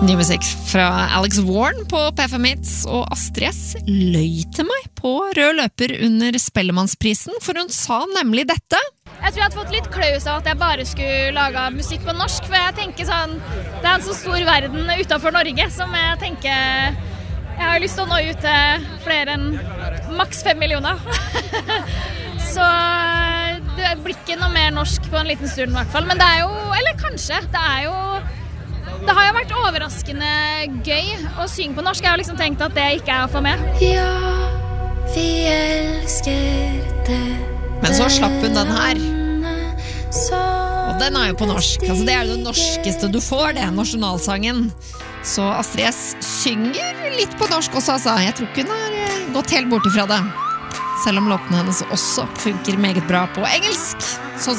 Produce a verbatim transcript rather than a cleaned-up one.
Ny musikk fra Alex Warren på P F M Hits, og Astrid S løy til meg på rød løper under Spellemannsprisen, for hun sa nemlig dette. Jeg tror jeg hadde fått litt klaus av at jeg bare skulle lage musikk på norsk, for jeg tenker sånn, det er en så stor verden utenfor Norge, som jeg tenker, jeg har lyst til å nå ut til flere enn maks fem millioner. Så det blir ikke noe mer norsk på en liten stund i hvert fall, men det er jo, eller kanskje, det er jo, det har jo vært overraskende gøy å synge på norsk. Jeg har liksom tenkt at det ikke er å få med. Ja, vi elsker det. Men så slapp hun den her. Og den er jo på norsk. Altså, det er jo det norskeste du får, det er nasjonalsangen. Så Astrid S synger litt på norsk også, altså. Jeg tror ikke hun har gått helt bort ifra det. Selv om låtene hennes også funker meget bra på engelsk. Sånn